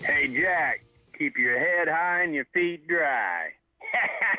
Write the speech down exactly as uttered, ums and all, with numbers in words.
Hey, Jack, keep your head high and your feet dry.